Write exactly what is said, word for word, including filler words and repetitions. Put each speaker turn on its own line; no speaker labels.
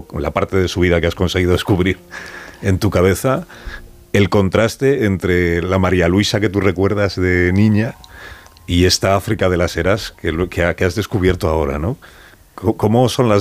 con la parte de su vida que has conseguido descubrir en tu cabeza, el contraste entre la María Luisa que tú recuerdas de niña y esta África de las Heras que, que, que has descubierto ahora, ¿no? ¿Cómo son las